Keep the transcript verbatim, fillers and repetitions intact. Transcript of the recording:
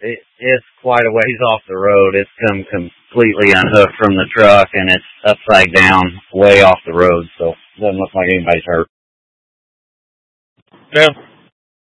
it, it's quite a ways off the road. It's come completely unhooked from the truck, and it's upside down, way off the road, so it doesn't look like anybody's hurt. Yeah.